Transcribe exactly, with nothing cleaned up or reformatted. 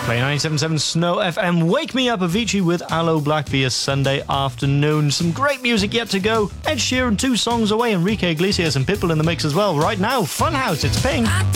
Play ninety-seven point seven Snow F M. Wake Me Up, Avicii with Aloe Black via Sunday afternoon. Some great music yet to go. Ed Sheeran two songs away. Enrique Iglesias and Pitbull in the mix as well. Right now, Funhouse, it's Pink.